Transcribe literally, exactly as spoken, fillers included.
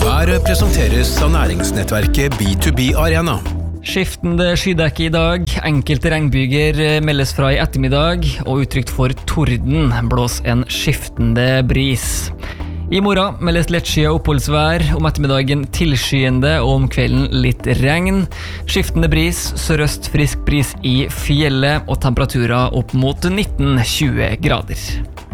Været presenteres av næringsnettverket B to B Arena. Skiftende skydekke i dag, enkelte regnbyger meldes fra i ettermiddag, og utrygt for torden blås en skiftende bris. I morgen meldes lettskyet oppholdsvær, om ettermiddagen tilskyende og om kvelden litt regn. Skiftende bris, sørøst frisk bris i fjellet og temperaturer opp mot nitten til tjue grader.